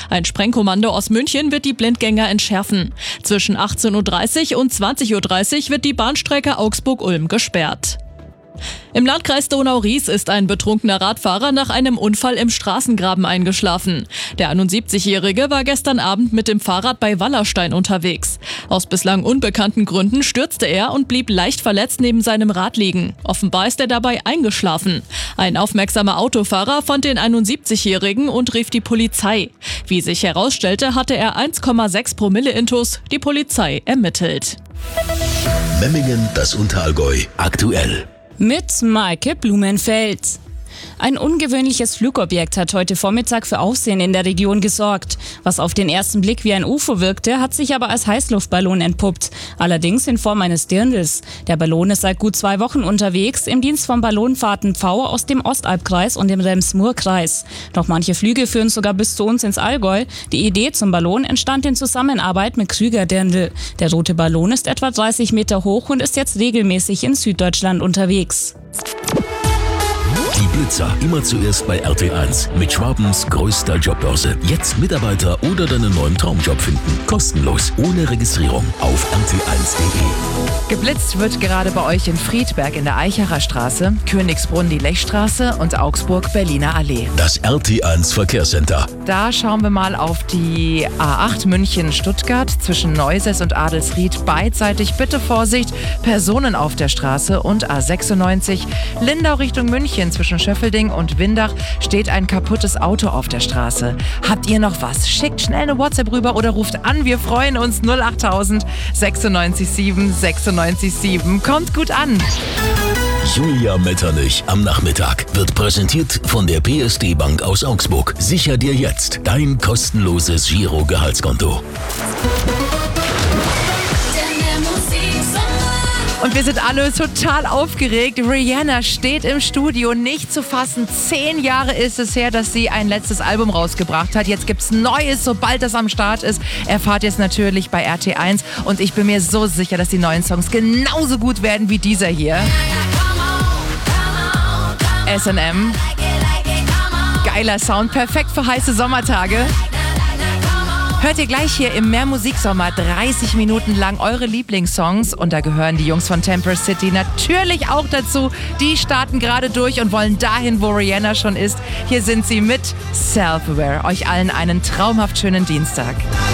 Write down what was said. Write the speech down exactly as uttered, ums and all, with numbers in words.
Ein Sprengkommando aus München wird die Blindgänger entschärfen. Zwischen achtzehn Uhr dreißig und zwanzig Uhr dreißig wird die Bahnstrecke Augsburg-Ulm gesperrt. Im Landkreis Donau-Ries ist ein betrunkener Radfahrer nach einem Unfall im Straßengraben eingeschlafen. Der einundsiebzigjährige war gestern Abend mit dem Fahrrad bei Wallerstein unterwegs. Aus bislang unbekannten Gründen stürzte er und blieb leicht verletzt neben seinem Rad liegen. Offenbar ist er dabei eingeschlafen. Ein aufmerksamer Autofahrer fand den einundsiebzigjährigen und rief die Polizei. Wie sich herausstellte, hatte er eins Komma sechs Promille Intus. Die Polizei ermittelt. Memmingen, das Unterallgäu, aktuell. Mit Maike Blumenfeld. Ein ungewöhnliches Flugobjekt hat heute Vormittag für Aufsehen in der Region gesorgt. Was auf den ersten Blick wie ein U F O wirkte, hat sich aber als Heißluftballon entpuppt. Allerdings in Form eines Dirndls. Der Ballon ist seit gut zwei Wochen unterwegs im Dienst von Ballonfahrten V aus dem Ostalbkreis und dem Rems-Murr-Kreis. Doch manche Flüge führen sogar bis zu uns ins Allgäu. Die Idee zum Ballon entstand in Zusammenarbeit mit Krüger Dirndl. Der rote Ballon ist etwa dreißig Meter hoch und ist jetzt regelmäßig in Süddeutschland unterwegs. Die Blitzer immer zuerst bei R T eins mit Schwabens größter Jobbörse. Jetzt Mitarbeiter oder deinen neuen Traumjob finden. Kostenlos, ohne Registrierung auf r t eins punkt d e. Geblitzt wird gerade bei euch in Friedberg in der Eichacher Straße, Königsbrunn die Lechstraße und Augsburg Berliner Allee. Das R T eins Verkehrscenter. Da schauen wir mal auf die A acht München-Stuttgart zwischen Neuses und Adelsried. Beidseitig bitte Vorsicht, Personen auf der Straße und A sechsundneunzig Lindau Richtung München zwischen Schöffelding und Windach steht ein kaputtes Auto auf der Straße. Habt ihr noch was? Schickt schnell eine WhatsApp rüber oder ruft an. Wir freuen uns. null achttausend sechsundneunzig sieben sechsundneunzig sieben. Kommt gut an. Julia Metternich am Nachmittag wird präsentiert von der P S D Bank aus Augsburg. Sicher dir jetzt dein kostenloses Giro-Gehaltskonto. Und wir sind alle total aufgeregt. Rihanna steht im Studio, nicht zu fassen. Zehn Jahre ist es her, dass sie ein letztes Album rausgebracht hat. Jetzt gibt's Neues, sobald das am Start ist. Erfahrt ihr es natürlich bei R T eins. Und ich bin mir so sicher, dass die neuen Songs genauso gut werden wie dieser hier. S and M. Geiler Sound, perfekt für heiße Sommertage. Hört ihr gleich hier im Mehr Musiksommer dreißig Minuten lang eure Lieblingssongs und da gehören die Jungs von Temper City natürlich auch dazu. Die starten gerade durch und wollen dahin, wo Rihanna schon ist. Hier sind sie mit Self-Aware. Euch allen einen traumhaft schönen Dienstag.